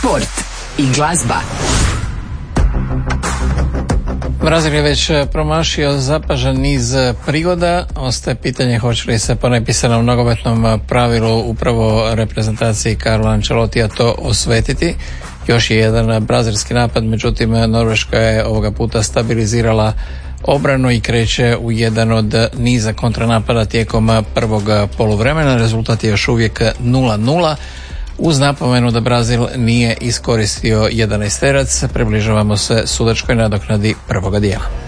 sport i glazba. Brazil je već promašio zapažen niz prigoda. Ostaje pitanje hoće li se po nepisanom nogometnom pravilu upravo reprezentaciji Carlo Ancelotija to osvetiti. Još je jedan brazilski napad, međutim Norveška je ovoga puta stabilizirala obranu i kreće u jedan od niza kontranapada tijekom prvog poluvremena. Rezultat je još uvijek 0-0. Uz napomenu da Brazil nije iskoristio 11 terac, približavamo se sudačkoj nadoknadi prvoga dijela.